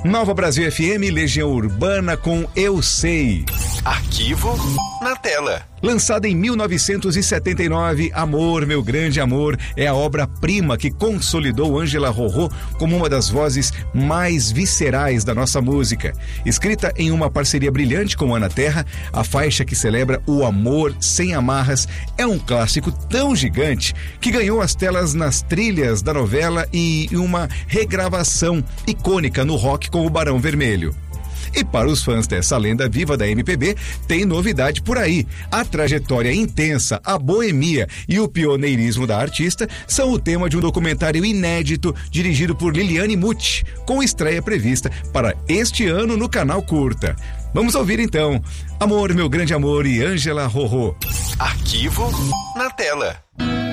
Nova Brasil FM, Legião Urbana com Eu Sei. Arquivo na tela. Lançada em 1979, Amor, Meu Grande Amor é a obra-prima que consolidou Ângela Rorô como uma das vozes mais viscerais da nossa música. Escrita em uma parceria brilhante com Ana Terra, a faixa que celebra o amor sem amarras é um clássico tão gigante que ganhou as telas nas trilhas da novela e uma regravação icônica no rock com o Barão Vermelho. E para os fãs dessa lenda viva da MPB, tem novidade por aí. A trajetória intensa, a boemia e o pioneirismo da artista são o tema de um documentário inédito dirigido por Liliane Muti, com estreia prevista para este ano no canal Curta. Vamos ouvir então Amor, Meu Grande Amor e Ângela Rorô. Arquivo na tela.